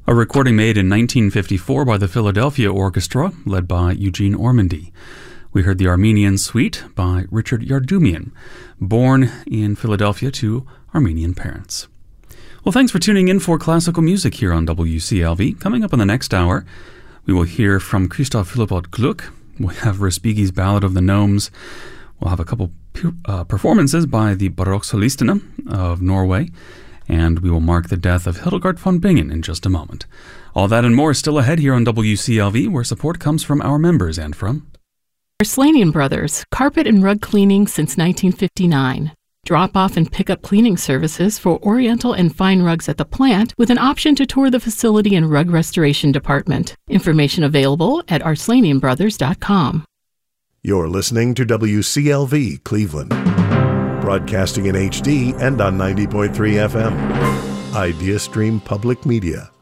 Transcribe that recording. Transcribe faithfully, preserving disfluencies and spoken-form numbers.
a recording made in nineteen fifty-four by the Philadelphia Orchestra, led by Eugene Ormandy. We heard the Armenian Suite by Richard Yardumian, born in Philadelphia to Armenian parents. Well, thanks for tuning in for classical music here on W C L V. Coming up in the next hour, we will hear from Christoph Philippot Gluck. We'll have Respighi's Ballad of the Gnomes. We'll have a couple uh, performances by the Baroque Solistene of Norway, and we will mark the death of Hildegard von Bingen in just a moment. All that and more is still ahead here on W C L V, where support comes from our members and from Arslanian Brothers, carpet and rug cleaning since nineteen fifty-nine. Drop-off and pick-up cleaning services for Oriental and fine rugs at the plant with an option to tour the facility and rug restoration department. Information available at arslanian brothers dot com. You're listening to W C L V Cleveland, broadcasting in H D and on ninety point three F M. IdeaStream Public Media.